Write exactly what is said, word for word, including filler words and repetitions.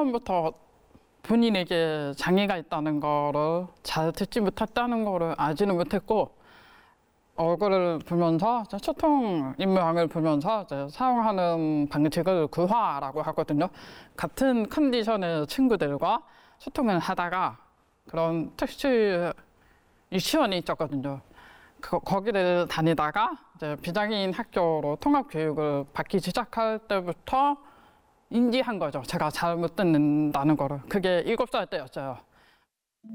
처음부터 본인에게 장애가 있다는 거를 잘 듣지 못했다는 거를 알지는 못했고, 얼굴을 보면서 소통 임무양을 보면서 이제 사용하는 방식을 구화라고 하거든요. 같은 컨디션의 친구들과 소통을 하다가 그런 특수 유치원이 있었거든요. 그, 거기를 다니다가 이제 비장애인 학교로 통합 교육을 받기 시작할 때부터 인지한 거죠. 제가 잘 못 듣는다는 거를. 그게 일곱 살 때였어요.